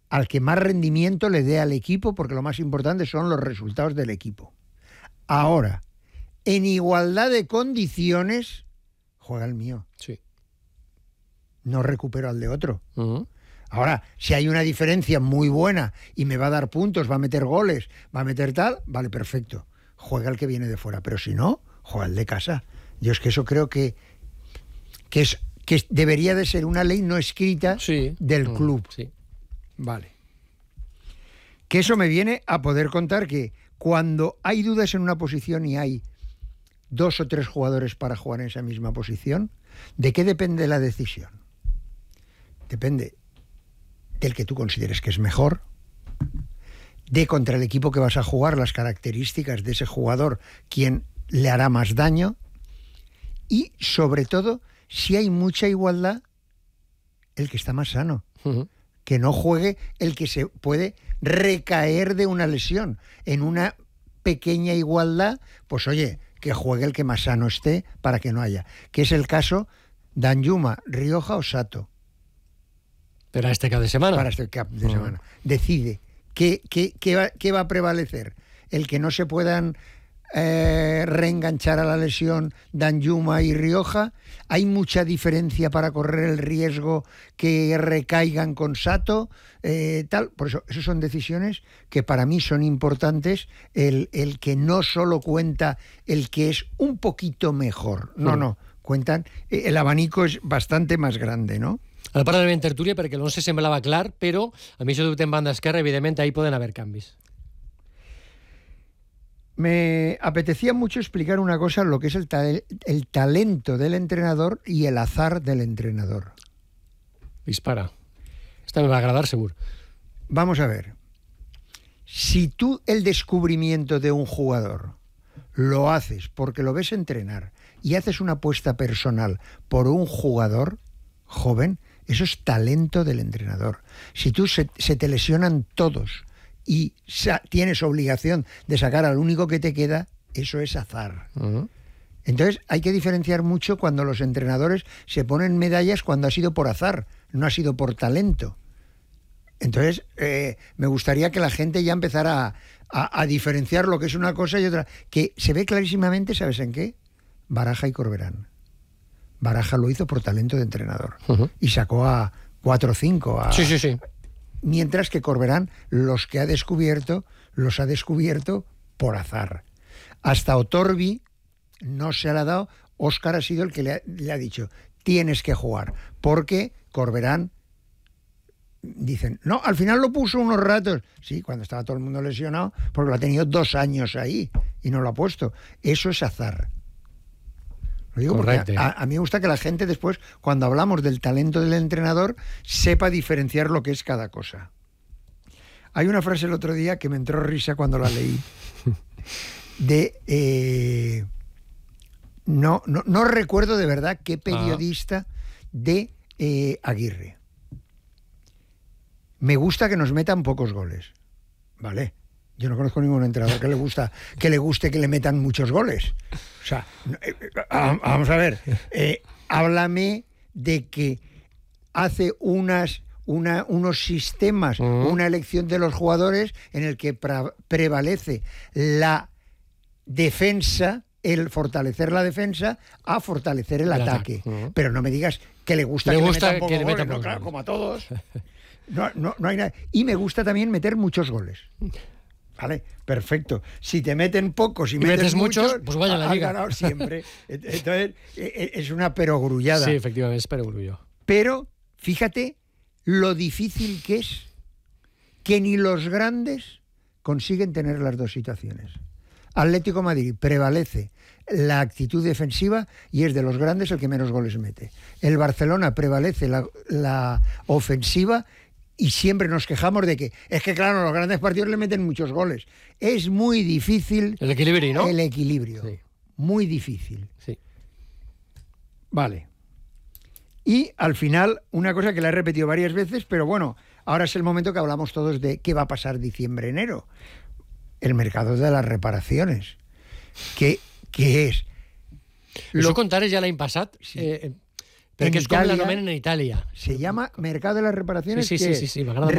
al que más rendimiento le dé al equipo, porque lo más importante son los resultados del equipo. Ahora, en igualdad de condiciones, juega el mío. Sí. No recupero al de otro. Ahora, si hay una diferencia muy buena y me va a dar puntos, va a meter goles, va a meter tal, vale, perfecto. Juega el que viene de fuera. Pero si no, juega el de casa. Yo es que eso creo que debería de ser una ley no escrita del club. Sí. Vale. Que eso me viene a poder contar que cuando hay dudas en una posición y hay 2 o 3 jugadores para jugar en esa misma posición, ¿de qué depende la decisión? Depende del que tú consideres que es mejor, de contra el equipo que vas a jugar, las características de ese jugador, quién le hará más daño, y sobre todo, si hay mucha igualdad, el que está más sano. Que no juegue el que se puede recaer de una lesión. En una pequeña igualdad, pues oye, que juegue el que más sano esté para que no haya. Que es el caso Danjuma, Rioja o Sato. ¿Para este cap de semana? Para este cap de semana. Decide qué va a prevalecer. El que no se puedan reenganchar a la lesión Danjuma y Rioja. Hay mucha diferencia para correr el riesgo que recaigan con Sato, tal. Por eso, esas son decisiones que para mí son importantes. El que no solo cuenta el que es un poquito mejor. No. Cuentan, el abanico és bastante más grande, no? Ara parlarem en tertúlia perquè l'11 semblava clar, però a mi això dubte en banda esquerra, evidentment, ahí poden haver canvis. Me apetecía mucho explicar una cosa, lo que es el talento del entrenador y el azar del entrenador. Dispara. Esta me va a agradar, seguro. Vamos a ver. Si tú el descubrimiento de un jugador lo haces porque lo ves entrenar y haces una apuesta personal por un jugador joven, eso es talento del entrenador. Si tú se te lesionan todos y tienes obligación de sacar al único que te queda, eso es azar. Entonces hay que diferenciar mucho cuando los entrenadores se ponen medallas cuando ha sido por azar, no ha sido por talento. Entonces me gustaría que la gente ya empezara a diferenciar lo que es una cosa y otra, que se ve clarísimamente, ¿sabes en qué? Baraja y Corberán. Baraja lo hizo por talento de entrenador y sacó a 4 o 5. Sí. Mientras que Corberán los ha descubierto por azar. Hasta Otorbi no se le ha dado. Óscar ha sido el que le ha dicho, tienes que jugar, porque Corberán, dicen, no, al final lo puso unos ratos. Sí, cuando estaba todo el mundo lesionado, porque lo ha tenido 2 años ahí y no lo ha puesto. Eso es azar. Lo digo porque a mí me gusta que la gente después, cuando hablamos del talento del entrenador, sepa diferenciar lo que es cada cosa. Hay una frase el otro día que me entró risa cuando la leí, no recuerdo de verdad qué periodista de Aguirre. Me gusta que nos metan pocos goles, ¿vale? Yo no conozco ningún entrenador que le guste que le metan muchos goles. O sea, vamos a ver, háblame de que hace unos sistemas, una elección de los jugadores en el que prevalece la defensa, el fortalecer la defensa a fortalecer el ataque. Pero no me digas que le gusta que le metan pocos goles. Claro, como a todos. No hay nada. Y me gusta también meter muchos goles. Vale, perfecto. Si te meten pocos y metes muchos, pues vaya a la liga. Has ganado siempre. Entonces, es una perogrullada. Sí, efectivamente, es perogrullo. Pero, fíjate lo difícil que es que ni los grandes consiguen tener las dos situaciones. Atlético de Madrid prevalece la actitud defensiva y es de los grandes el que menos goles mete. El Barcelona prevalece la ofensiva y siempre nos quejamos de que es que, claro, los grandes partidos le meten muchos goles. Es muy difícil. El equilibrio, ¿no? El equilibrio. Sí. Muy difícil. Sí. Vale. Y al final, una cosa que la he repetido varias veces, pero bueno, ahora es el momento que hablamos todos de qué va a pasar diciembre-enero. El mercado de las reparaciones. ¿Qué es? Això contares ja l'any passat, sí. Perquè és com l'anomenen en Itàlia. Se llama mercado de las reparaciones. Sí, m'agrada